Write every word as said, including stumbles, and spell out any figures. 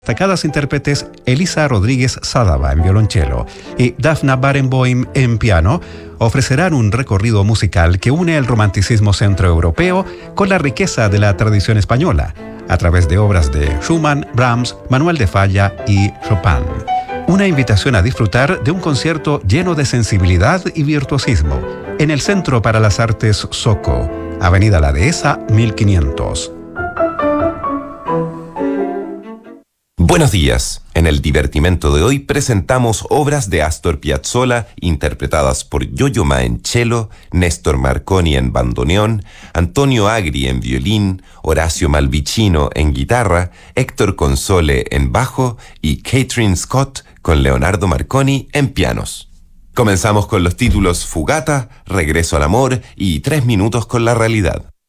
Destacadas intérpretes Elisa Rodríguez Sadaba en violonchelo y Dafna Barenboim en piano ofrecerán un recorrido musical que une el romanticismo centroeuropeo con la riqueza de la tradición española, a través de obras de Schumann, Brahms, Manuel de Falla y Chopin. Una invitación a disfrutar de un concierto lleno de sensibilidad y virtuosismo en el Centro para las Artes Soco, Avenida La Dehesa mil quinientos. Buenos días. En el divertimento de hoy presentamos obras de Astor Piazzolla interpretadas por Yo-Yo Ma en cello, Néstor Marconi en bandoneón, Antonio Agri en violín, Horacio Malvicino en guitarra, Héctor Console en bajo y Catherine Scott con Leonardo Marconi en pianos. Comenzamos con los títulos Fugata, Regreso al amor y Tres minutos con la realidad.